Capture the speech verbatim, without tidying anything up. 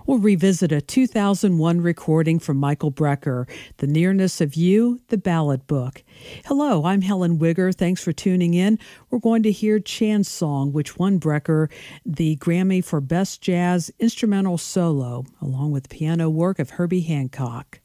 We'll revisit a two thousand one recording from Michael Brecker, The Nearness of You, the Ballad Book. Hello, I'm Helen Wigger. Thanks for tuning in. We're going to hear Chan's song, which won Brecker the Grammy for Best Jazz Instrumental Solo, along with piano work of Herbie Hancock.